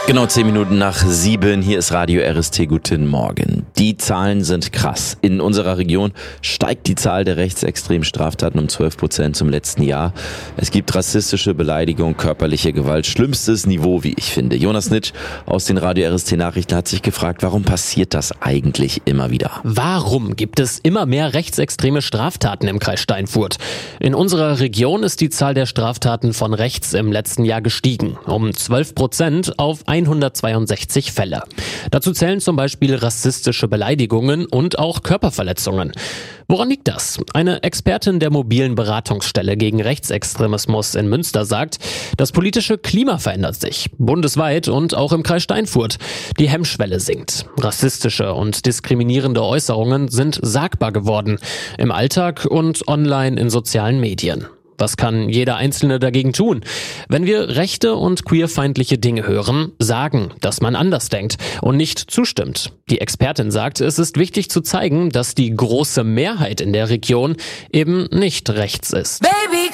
Genau 10 Minuten nach 7, hier ist Radio RST, guten Morgen. Die Zahlen sind krass. In unserer Region steigt die Zahl der rechtsextremen Straftaten um 12% zum letzten Jahr. Es gibt rassistische Beleidigung, körperliche Gewalt, schlimmstes Niveau, wie ich finde. Jonas Nitsch aus den Radio RST Nachrichten hat sich gefragt, warum passiert das eigentlich immer wieder? Warum gibt es immer mehr rechtsextreme Straftaten im Kreis Steinfurt? In unserer Region ist die Zahl der Straftaten von rechts im letzten Jahr gestiegen, um 12% auf 162 Fälle. Dazu zählen zum Beispiel rassistische Beleidigungen und auch Körperverletzungen. Woran liegt das? Eine Expertin der mobilen Beratungsstelle gegen Rechtsextremismus in Münster sagt, das politische Klima verändert sich, bundesweit und auch im Kreis Steinfurt. Die Hemmschwelle sinkt. Rassistische und diskriminierende Äußerungen sind sagbar geworden, im Alltag und online in sozialen Medien. Was kann jeder Einzelne dagegen tun? Wenn wir rechte und queerfeindliche Dinge hören, sagen, dass man anders denkt und nicht zustimmt. Die Expertin sagt, es ist wichtig zu zeigen, dass die große Mehrheit in der Region eben nicht rechts ist. Baby,